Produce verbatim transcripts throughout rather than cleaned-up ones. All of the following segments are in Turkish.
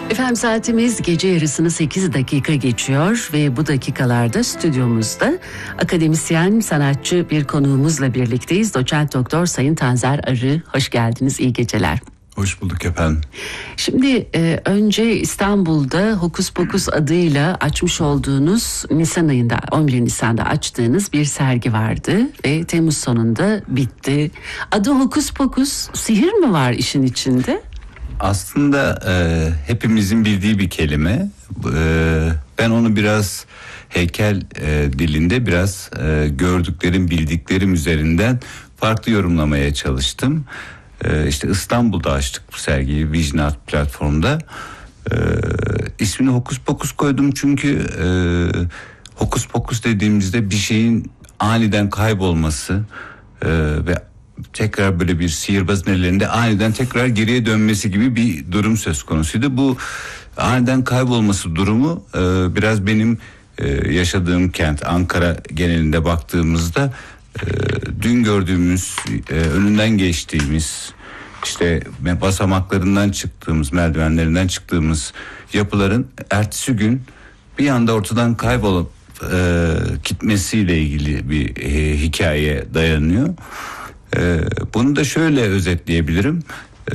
Efendim saatimiz gece yarısını sekiz dakika geçiyor ve bu dakikalarda stüdyomuzda akademisyen, sanatçı bir konuğumuzla birlikteyiz. Doçent Doktor Sayın Tanzer Arı. Hoş geldiniz, iyi geceler. Hoş bulduk efendim. Şimdi e, önce İstanbul'da Hokus Pokus adıyla açmış olduğunuz Nisan ayında, on bir Nisan'da açtığınız bir sergi vardı ve Temmuz sonunda bitti. Adı Hokus Pokus, sihir mi var işin içinde? Aslında e, hepimizin bildiği bir kelime. E, ben onu biraz heykel e, dilinde biraz e, gördüklerim, bildiklerim üzerinden farklı yorumlamaya çalıştım. E, işte İstanbul'da açtık bu sergiyi, Vision Art platformda. E, ismini Hokus Pokus koydum çünkü e, Hokus Pokus dediğimizde bir şeyin aniden kaybolması e, ve tekrar böyle bir sihirbazın ellerinde aniden tekrar geriye dönmesi gibi bir durum söz konusuydu. Bu aniden kaybolması durumu e, biraz benim e, yaşadığım kent Ankara genelinde baktığımızda e, dün gördüğümüz, e, önünden geçtiğimiz, işte basamaklarından çıktığımız, merdivenlerinden çıktığımız yapıların ertesi gün bir anda ortadan kaybolup e, gitmesiyle ilgili bir e, hikayeye dayanıyor. Ee, bunu da şöyle özetleyebilirim. Ee,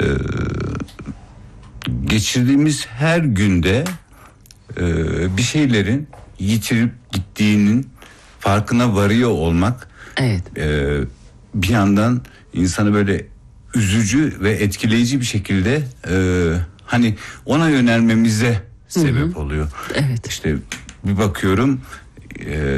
geçirdiğimiz her günde e, bir şeylerin yitirip gittiğinin farkına varıyor olmak, evet. e, bir yandan insanı böyle üzücü ve etkileyici bir şekilde e, hani ona yönelmemize sebep hı hı. oluyor. Evet. İşte bir bakıyorum e,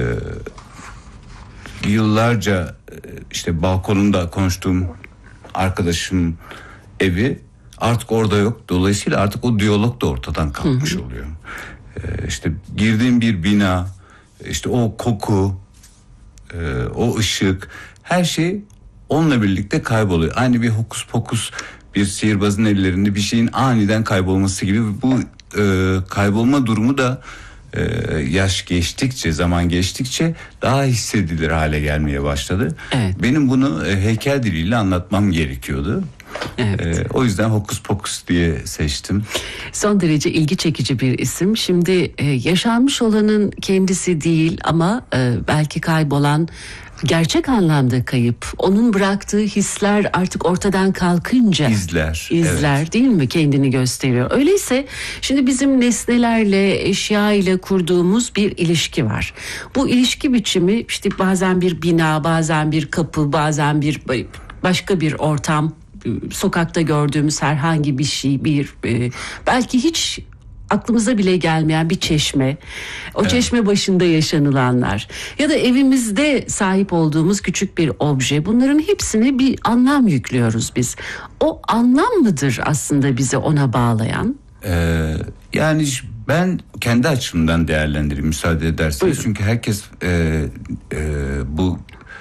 yıllarca işte balkonunda konuştuğum arkadaşım evi artık orada yok. Dolayısıyla artık o diyalog da ortadan kalkmış hı hı. oluyor. Ee, işte girdiğim bir bina, işte o koku, e, o ışık, her şey onunla birlikte kayboluyor. Aynı bir hokus pokus, bir sihirbazın ellerinde bir şeyin aniden kaybolması gibi. Bu e, kaybolma durumu da Ee, yaş geçtikçe, zaman geçtikçe daha hissedilir hale gelmeye başladı. Evet. Benim bunu e, heykel diliyle anlatmam gerekiyordu. Evet. Ee, o yüzden Hokus Pokus diye seçtim. Son derece ilgi çekici bir isim. Şimdi e, yaşanmış olanın kendisi değil ama e, belki kaybolan, gerçek anlamda kayıp, onun bıraktığı hisler artık ortadan kalkınca izler, izler evet. değil mi, kendini gösteriyor. Öyleyse şimdi bizim nesnelerle, eşya ile kurduğumuz bir ilişki var. Bu ilişki biçimi işte bazen bir bina, bazen bir kapı, bazen bir başka bir ortam, sokakta gördüğümüz herhangi bir şey, bir belki hiç aklımıza bile gelmeyen bir çeşme, o evet. çeşme başında yaşanılanlar ya da evimizde sahip olduğumuz küçük bir obje, bunların hepsine bir anlam yüklüyoruz biz. O anlam mıdır aslında bizi ona bağlayan? Ee, yani ben kendi açımdan değerlendireyim müsaade ederseniz. Buyurun. Çünkü herkes e, e, bu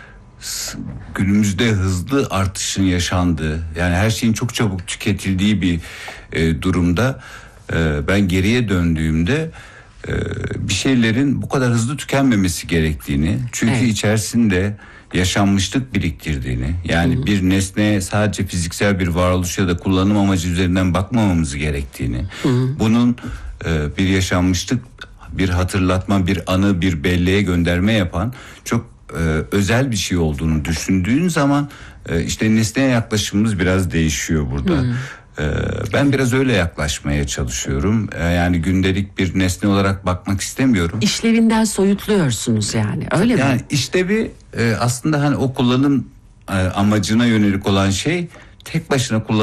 günümüzde hızlı artışın yaşandığı, yani her şeyin çok çabuk tüketildiği bir e, durumda ben geriye döndüğümde bir şeylerin bu kadar hızlı tükenmemesi gerektiğini, çünkü evet. içerisinde yaşanmışlık biriktirdiğini, yani hı-hı. bir nesneye sadece fiziksel bir varoluş ya da kullanım amacı üzerinden bakmamamız gerektiğini, hı-hı. bunun bir yaşanmışlık, bir hatırlatma, bir anı, bir belleğe gönderme yapan çok özel bir şey olduğunu düşündüğün zaman işte nesneye yaklaşımımız biraz değişiyor burada. Hı-hı. Ben biraz öyle yaklaşmaya çalışıyorum. Yani gündelik bir nesne olarak bakmak istemiyorum. İşlevinden soyutluyorsunuz yani, öyle yani mi? Yani işlevi aslında hani o kullanım amacına yönelik olan şey tek başına kullanım